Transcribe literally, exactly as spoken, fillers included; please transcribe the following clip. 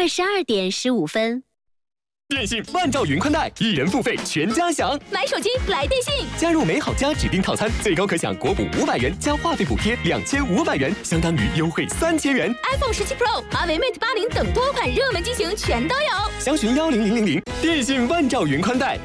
二十二点十五分。 电信万兆云宽带，一人付费全家享。 买手机来电信， 加入美好家指定套餐，最高可享国补五百元加话费补贴两千五百元，相当于优惠三千元。 iPhone 十七 Pro、华为 Mate 八零等多款热门机型全都有。 详询幺零零零零，电信万兆云宽带。